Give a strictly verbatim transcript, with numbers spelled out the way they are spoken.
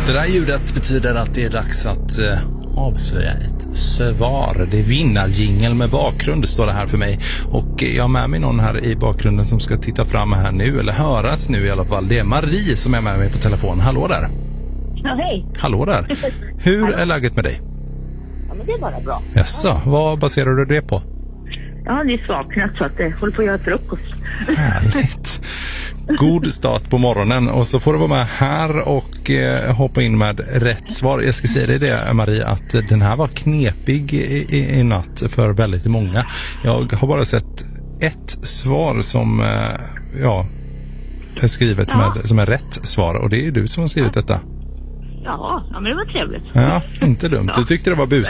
Det där ljudet betyder att det är dags att eh, avslöja ett svar. Det är vinnarjingel med bakgrund, står det här för mig. Och jag har med mig någon här i bakgrunden som ska titta fram här nu, eller höras nu i alla fall. Det är Marie som är med mig på telefon. Hallå där. Ja, hej. Hallå där. Hur Hallå. är läget med dig? Ja, men det är bara bra. Jaså, vad baserar du det på? Jag har nyss vaknat så att det håller på att göra frukost. Härligt. God start på morgonen, och så får du vara med här och eh, hoppa in med rätt svar. Jag ska säga dig det, Marie, att den här var knepig i, i, i natt för väldigt många. Jag har bara sett ett svar som eh, ja, är skrivet ja. med, som är rätt svar, och det är du som har skrivit ja. detta. Ja, ja, men det var trevligt. Ja, inte dumt. Du tyckte det var bus.